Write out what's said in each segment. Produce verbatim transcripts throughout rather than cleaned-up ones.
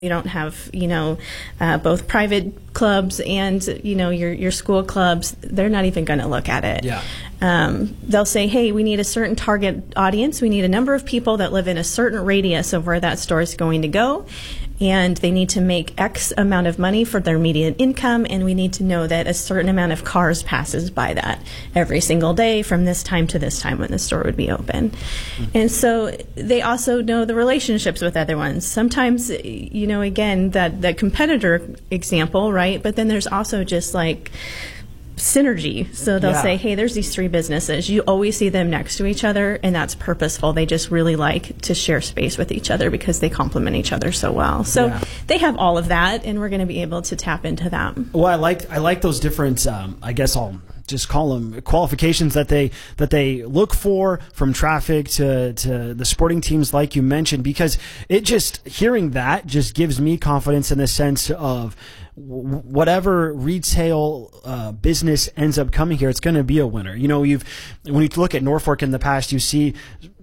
You don't have, you know, uh, both private clubs and, you know, your, your school clubs. They're not even going to look at it. Yeah. Um, they'll say, hey, we need a certain target audience. We need a number of people that live in a certain radius of where that store is going to go. And they need to make X amount of money for their median income. And we need to know that a certain amount of cars passes by that every single day from this time to this time when the store would be open. Mm-hmm. And so they also know the relationships with other ones. Sometimes, you know, again, that, that competitor example, right? But then there's also just like synergy. So they'll Yeah. say, hey, there's these three businesses. You always see them next to each other, and that's purposeful. They just really like to share space with each other because they complement each other so well. So Yeah. they have all of that, and we're going to be able to tap into that. Well, I like I like those different. Um, I guess I'll just call them qualifications that they that they look for, from traffic to to the sporting teams, like you mentioned, because it just hearing that just gives me confidence in the sense of whatever retail uh, business ends up coming here, it's going to be a winner. You know, you've when you look at Norfolk in the past, you see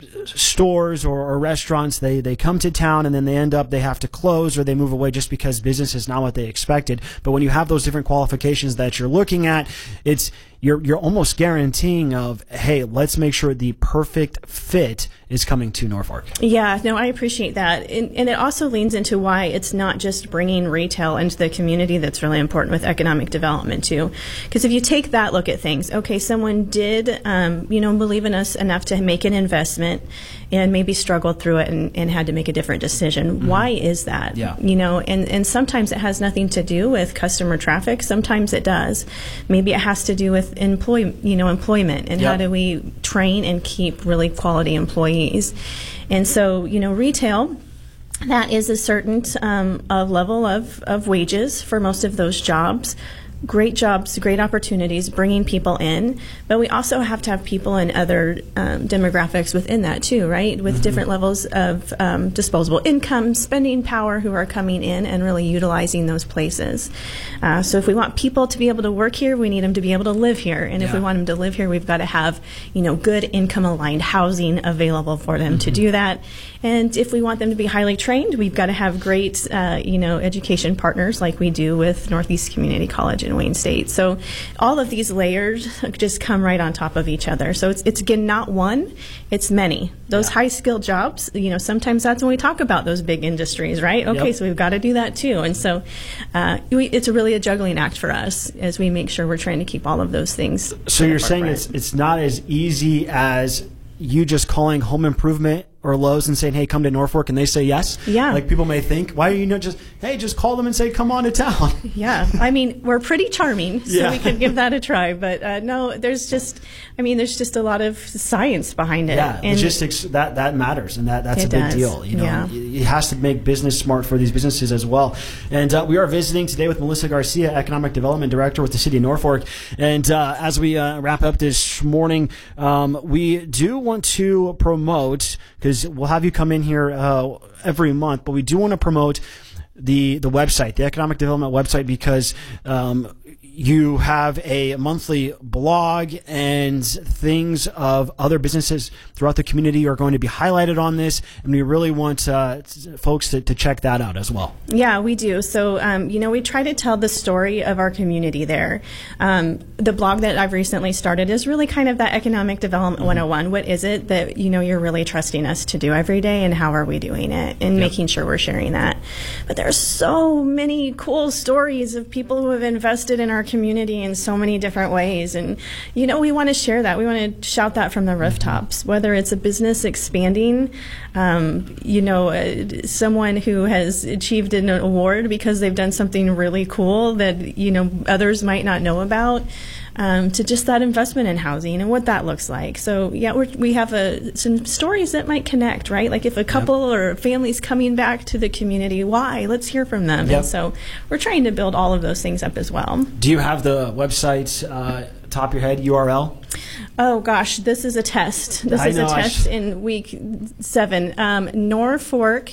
stores or, or restaurants, they they come to town and then they end up they have to close or they move away just because business is not what they expected. But when you have those different qualifications that you're looking at, it's you're you're almost guaranteeing of, hey, let's make sure the perfect fit is coming to Norfolk. Yeah, no, I appreciate that. And, and it also leans into why it's not just bringing retail into the community that's really important with economic development, too. Because if you take that look at things, okay, someone did, um, you know, believe in us enough to make an investment and maybe struggled through it and, and had to make a different decision. Mm-hmm. Why is that? Yeah. You know, and, and sometimes it has nothing to do with customer traffic. Sometimes it does. Maybe it has to do with employ, you know, employment and Yep. how do we train and keep really quality employees. And so, you know, retail, that is a certain um, uh, level of, of wages for most of those jobs. Great jobs, great opportunities, bringing people in. But we also have to have people in other um, demographics within that too, right? With mm-hmm. different levels of um, disposable income, spending power, who are coming in and really utilizing those places. Uh, so if we want people to be able to work here, we need them to be able to live here. And yeah. if we want them to live here, we've got to have, you know, good income-aligned housing available for them mm-hmm. to do that. And if we want them to be highly trained, we've got to have great, uh, you know, education partners like we do with Northeast Community College in Wayne State. So all of these layers just come right on top of each other. So it's, it's again, not one, it's many. Those yeah. high-skilled jobs, you know, sometimes that's when we talk about those big industries, right? Okay, yep. so we've got to do that too. And so uh, we, it's a really a juggling act for us as we make sure we're trying to keep all of those things. So you're saying it's it's not as easy as you just calling home improvement or Lowe's and saying, hey, come to Norfolk, and they say yes? Yeah. Like people may think, why are you not just, hey, just call them and say, come on to town? Yeah. I mean, we're pretty charming, so yeah. we can give that a try. But uh, no, there's just, I mean, there's just a lot of science behind it. Yeah, and logistics, that, that matters, and that, that's a big does. deal. You know, Yeah. it has to make business smart for these businesses as well. And uh, we are visiting today with Melissa Garcia, Economic Development Director with the City of Norfolk. And uh, as we uh, wrap up this morning, um, we do want to promote, because we'll have you come in here uh, every month, but we do want to promote the the website, the Economic Development website, because um, you have a monthly blog and things of other businesses throughout the community are going to be highlighted on this, and we really want uh, folks to, to check that out as well. Yeah, we do. So, um, you know, we try to tell the story of our community there. Um, the blog that I've recently started is really kind of that Economic Development mm-hmm. one oh one. What is it that, you know, you're really trusting us to do every day, and how are we doing it, and yep. making sure we're sharing that. But there's so many cool stories of people who have invested in our community in so many different ways, and you know, we want to share that. We want to shout that from the rooftops, whether it's a business expanding, um, you know, uh, someone who has achieved an award because they've done something really cool that, you know, others might not know about, um, to just that investment in housing and what that looks like. So yeah, we're, we have a, some stories that might connect, right? Like if a couple yep. or families coming back to the community, why? Let's hear from them. Yep. And so we're trying to build all of those things up as well. Do you have the website uh, top of your head, U R L? Oh gosh, this is a test. This I is know, a test sh- in week seven. Um, Norfolk,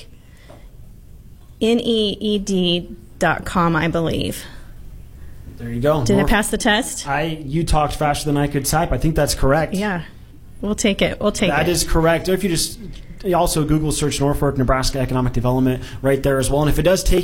N E E D dot com, I believe. There you go. Did Norf- it pass the test? I you talked faster than I could type. I think that's correct. Yeah, we'll take it. We'll take That it. is correct. Or if you just also Google search Norfolk, Nebraska Economic Development right there as well. And if it does take